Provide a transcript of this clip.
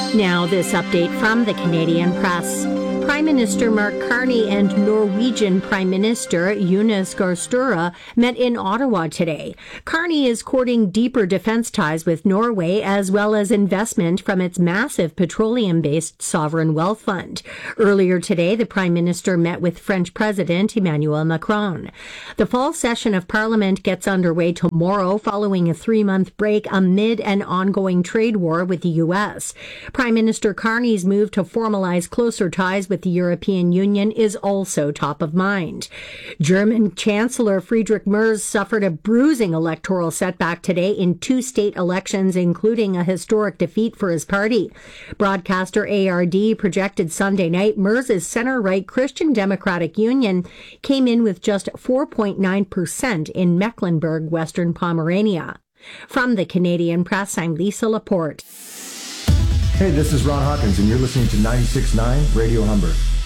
Now, this update from the Canadian Press. Prime Minister Mark Carney and Norwegian Prime Minister Jonas Gahr Støre met in Ottawa today. Carney is courting deeper defense ties with Norway as well as investment from its massive petroleum-based sovereign wealth fund. Earlier today, the Prime Minister met with French President Emmanuel Macron. The fall session of Parliament gets underway tomorrow following a 3-month break amid an ongoing trade war with the U.S. Prime Minister Carney's move to formalize closer ties with the European Union is also top of mind. German Chancellor Friedrich Merz suffered a bruising electoral setback today in 2 state elections, including a historic defeat for his party. Broadcaster ARD projected Sunday night Merz's center-right Christian Democratic Union came in with just 4.9% in Mecklenburg, Western Pomerania. From the Canadian Press, I'm Lisa Laporte. Hey, this is Ron Hawkins, and you're listening to 96.9 Radio Humber.